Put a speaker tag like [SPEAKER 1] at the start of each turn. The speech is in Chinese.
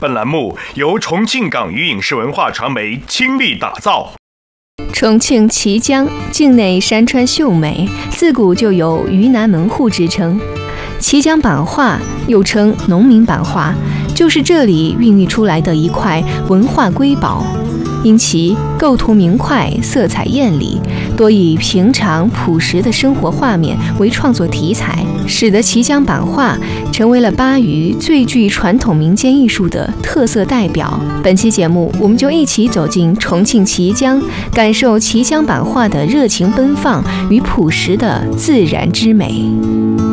[SPEAKER 1] 本栏目由重庆港娱影视文化传媒倾力打造。
[SPEAKER 2] 重庆綦江境内山川秀美，自古就有渝南门户之称。綦江版画又称农民版画，就是这里孕育出来的一块文化瑰宝。因其构图明快，色彩艳丽，多以平常朴实的生活画面为创作题材，使得綦江版画成为了巴渝最具传统民间艺术的特色代表。本期节目，我们就一起走进重庆綦江，感受綦江版画的热情奔放与朴实的自然之美。